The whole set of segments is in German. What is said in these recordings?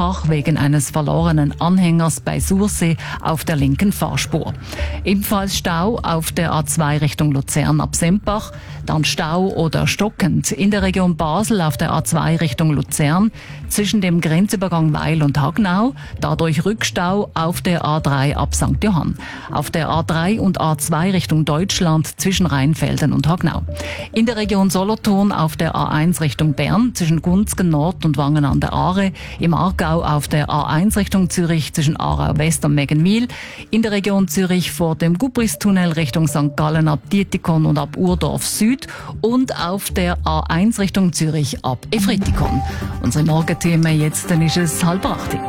Sempach wegen eines verlorenen Anhängers bei Sursee auf der linken Fahrspur. Ebenfalls Stau auf der A2 Richtung Luzern ab Sempach, dann Stau oder stockend in der Region Basel auf der A2 Richtung Luzern zwischen dem Grenzübergang Weil und Hagnau, dadurch Rückstau auf der A3 ab St. Johann. Auf der A3 und A2 Richtung Deutschland zwischen Rheinfelden und Hagnau. In der Region Solothurn auf der A1 Richtung Bern zwischen Gunzgen Nord und Wangen an der Aare, im Aargau auf der A1 Richtung Zürich zwischen Aarau West und Meggenwil, in der Region Zürich vor dem Gubristunnel Richtung St. Gallen ab Dietikon und ab Urdorf Süd und auf der A1 Richtung Zürich ab Efretikon. Unsere Morgenthemen jetzt, dann ist es 7:30.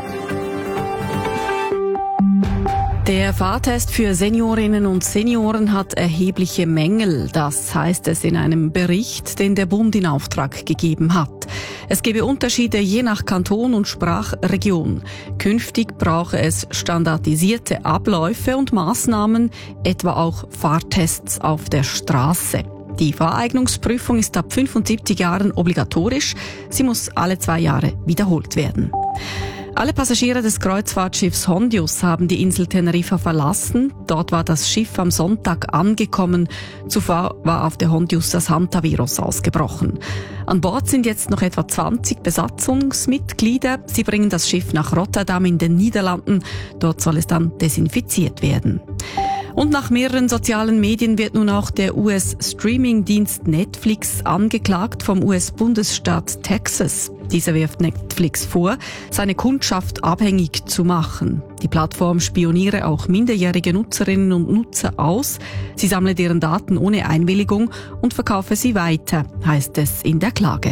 Der Fahrtest für Seniorinnen und Senioren hat erhebliche Mängel. Das heißt es in einem Bericht, den der Bund in Auftrag gegeben hat. Es gebe Unterschiede je nach Kanton und Sprachregion. Künftig brauche es standardisierte Abläufe und Maßnahmen, etwa auch Fahrtests auf der Straße. Die Fahreignungsprüfung ist ab 75 Jahren obligatorisch. Sie muss alle 2 Jahre wiederholt werden. Alle Passagiere des Kreuzfahrtschiffs Hondius haben die Insel Teneriffa verlassen. Dort war das Schiff am Sonntag angekommen. Zuvor war auf der Hondius das Hantavirus ausgebrochen. An Bord sind jetzt noch etwa 20 Besatzungsmitglieder. Sie bringen das Schiff nach Rotterdam in den Niederlanden. Dort soll es dann desinfiziert werden. Und nach mehreren sozialen Medien wird nun auch der US-Streaming-Dienst Netflix angeklagt vom US-Bundesstaat Texas. Dieser wirft Netflix vor, seine Kundschaft abhängig zu machen. Die Plattform spioniere auch minderjährige Nutzerinnen und Nutzer aus. Sie sammle deren Daten ohne Einwilligung und verkaufe sie weiter, heißt es in der Klage.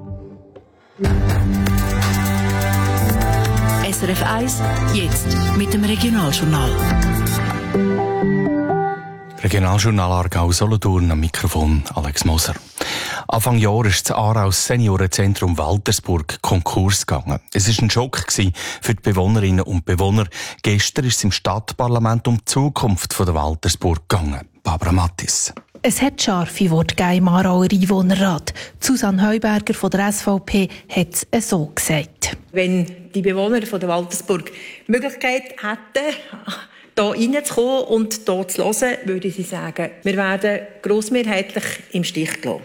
SRF 1, jetzt mit dem Regionaljournal. Regionaljournal Aargau-Solothurn, am Mikrofon Alex Moser. Anfang Jahr ist das Aargaus Seniorenzentrum Waltersburg Konkurs gegangen. Es war ein Schock für die Bewohnerinnen und Bewohner. Gestern ist es im Stadtparlament um die Zukunft der Waltersburg gegangen. Barbara Mattis. Es hat scharfe Worte im Aarauer Einwohnerrat. Susanne Heuberger von der SVP hat es so gesagt. Wenn die Bewohner von der Waltersburg die Möglichkeit hätten, hier reinzukommen und hier zu hören, würde sie sagen, wir werden grossmehrheitlich im Stich gelassen.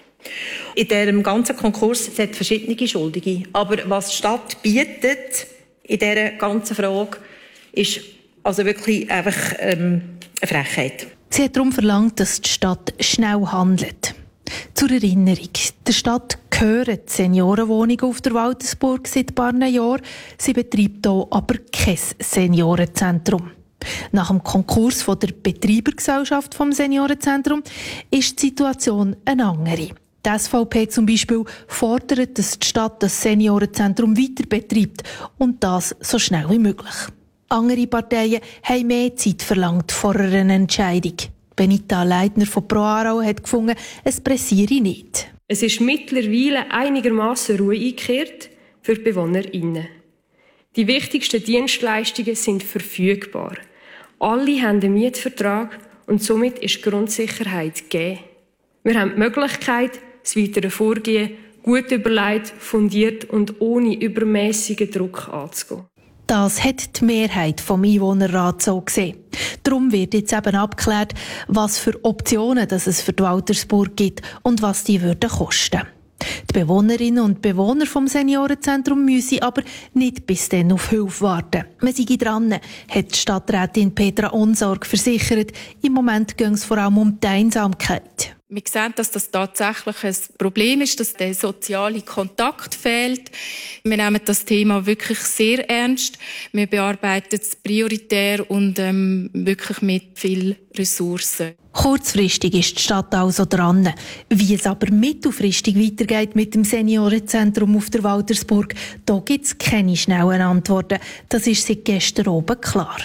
In diesem ganzen Konkurs es hat verschiedene Schuldige. Aber was die Stadt bietet in dieser ganzen Frage, ist also wirklich einfach eine Frechheit. Sie hat darum verlangt, dass die Stadt schnell handelt. Zur Erinnerung, der Stadt gehören die Seniorenwohnungen auf der Waltersburg seit ein paar Jahren. Sie betreibt hier aber kein Seniorenzentrum. Nach dem Konkurs von der Betreibergesellschaft vom Seniorenzentrum ist die Situation eine andere. Die SVP zum Beispiel fordert, dass die Stadt das Seniorenzentrum weiter betreibt und das so schnell wie möglich. Andere Parteien haben mehr Zeit verlangt vor einer Entscheidung. Benita Leitner von Pro Aarau hat gefunden, es pressiere nicht. Es ist mittlerweile einigermaßen Ruhe eingekehrt für die BewohnerInnen. Die wichtigsten Dienstleistungen sind verfügbar. Alle haben einen Mietvertrag und somit ist Grundsicherheit gegeben. Wir haben die Möglichkeit, das weitere Vorgehen gut überlegt, fundiert und ohne übermässigen Druck anzugehen. Das hat die Mehrheit vom Einwohnerrat so gesehen. Darum wird jetzt eben abgeklärt, was für Optionen es für die Waltersburg gibt und was die würden kosten. Die Bewohnerinnen und Bewohner vom Seniorenzentrum müssen aber nicht bis dann auf Hilfe warten. Man sei dran, hat die Stadträtin Petra Unsorg versichert. Im Moment geht es vor allem um die Einsamkeit. Wir sehen, dass das tatsächlich ein Problem ist, dass der soziale Kontakt fehlt. Wir nehmen das Thema wirklich sehr ernst. Wir bearbeiten es prioritär und wirklich mit viel Ressourcen. Kurzfristig ist die Stadt also dran. Wie es aber mittelfristig weitergeht mit dem Seniorenzentrum auf der Waltersburg, da gibt es keine schnellen Antworten. Das ist seit gestern oben klar.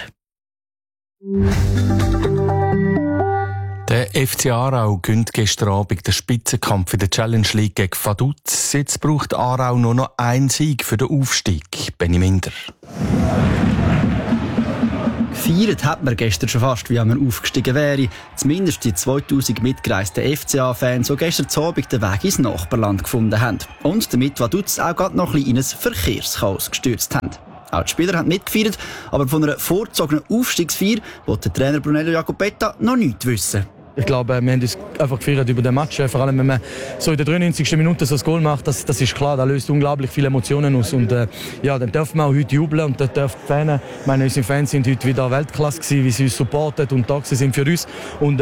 Der FC Aarau gewinnt gestern Abend den Spitzenkampf in der Challenge League gegen Vaduz. Jetzt braucht Aarau nur noch einen Sieg für den Aufstieg. Benny Minder. Gefeiert hat man gestern schon fast, wie wenn man aufgestiegen wäre. Zumindest die 2000 mitgereisten FCA-Fans, die gestern Abend den Weg ins Nachbarland gefunden haben. Und damit Vaduz auch gerade noch ein bisschen in ein Verkehrschaos gestürzt haben. Auch die Spieler haben mitgefeiert, aber von einer vorzogenen Aufstiegsfeier wollte der Trainer Brunello Jacopetta noch nichts wissen. Ich glaube, wir haben uns einfach gefeiert über den Match. Vor allem, wenn man so in der 93. Minute so ein Goal macht, das ist klar, das löst unglaublich viele Emotionen aus. Und dann dürfen wir auch heute jubeln und dann dürfen die Fans, unsere Fans sind heute wieder Weltklasse gewesen, wie sie uns supportet und da sind für uns. Und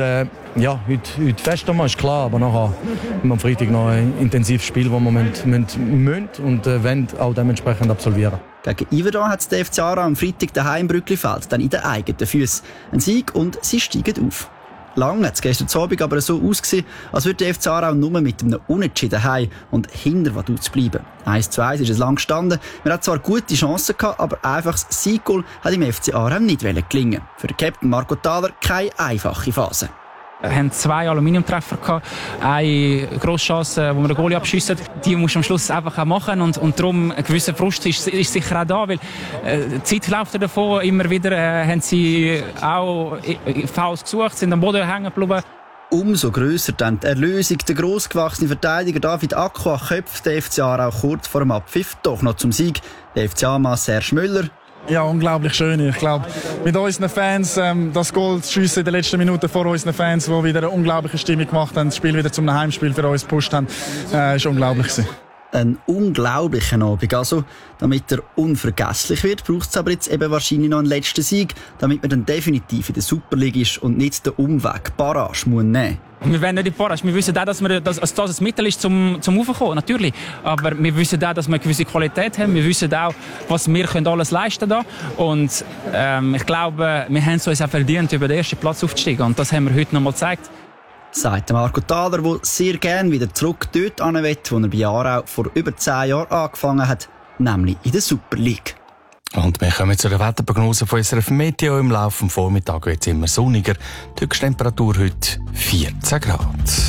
heute fest einmal ist klar, aber nachher haben wir am Freitag noch ein intensives Spiel, das wir müssen und wollen auch dementsprechend absolvieren. Gegen Iverdon hat der FC Aarau am Freitag daheim im Brücklifeld dann in den eigenen Füßen. Ein Sieg und sie steigen auf. Lange hat es gestern Abend aber so ausgesehen, als würde der FC Aarau nur mit einem Unentschieden heim und hinter Vaduz bleiben. 1:1 ist es lang gestanden. Man hat zwar gute Chancen gehabt, aber einfach das Sieggoal hat im FC Aarau nicht gelingen. Für den Captain Marco Thaler keine einfache Phase. Wir hatten 2 Aluminiumtreffer gehabt, eine grosse Chance, wo wir den Goalie abschiessen. Die musst du am Schluss einfach auch machen und darum ein gewisser Frust ist sicher auch da, weil die Zeit läuft davon. Immer wieder haben sie auch Fouls gesucht, sind am Boden hängen geblieben. Umso grösser dann die Erlösung. Der grossgewachsene Verteidiger David Aqua köpft den FC Aarau kurz vor dem Abpfiff doch noch zum Sieg. Der FCA-Mann Serge Müller. Ja, unglaublich schön. Ich glaube, mit unseren Fans, das Goal zu schiessen in den letzten Minuten vor unseren Fans, die wieder eine unglaubliche Stimmung gemacht haben, das Spiel wieder zum Heimspiel für uns gepusht haben, ist unglaublich gewesen. Ein unglaublicher Abend. Also, damit er unvergesslich wird, braucht es aber jetzt eben wahrscheinlich noch einen letzten Sieg, damit man dann definitiv in der Super League ist und nicht den Umweg Barrage muss nehmen. Wir wollen nicht in die Barrage. Wir wissen auch, dass das ein Mittel ist zum Raufkommen, natürlich. Aber wir wissen auch, dass wir eine gewisse Qualität haben. Wir wissen auch, was wir alles leisten können. Und ich glaube, wir haben es uns auch verdient, über den ersten Platz aufzusteigen. Und das haben wir heute noch mal gezeigt. Sagt Marco Thaler, der sehr gerne wieder zurück dort hin will, wo er bei Aarau vor über 10 Jahren angefangen hat, nämlich in der Super League. Und wir kommen zu der Wetterprognose von SRF Meteo. Im Laufe des Vormittags wird es immer sonniger. Die Höchsttemperatur heute 14 Grad.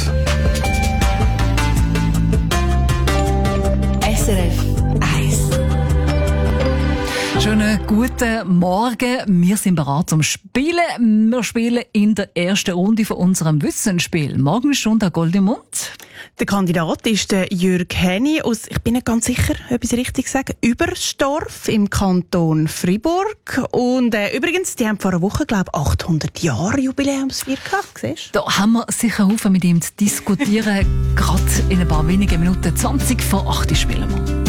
SRF 1. Schönen guten Morgen. Wir sind bereit zum Spielen. Wir spielen in der ersten Runde von unserem Wissensspiel. Morgen schon der Goldene Mund. Der Kandidat ist der Jürg Henny aus, ich bin nicht ganz sicher, ob ich es richtig sage, Überstorf im Kanton Fribourg. Und übrigens, die haben vor einer Woche, glaube ich, 800 Jahre Jubiläumsfeier gehabt. Siehst du? Da haben wir sicher Haufen mit ihm zu diskutieren. Gerade in ein paar wenigen Minuten, 20 vor 8 spielen wir.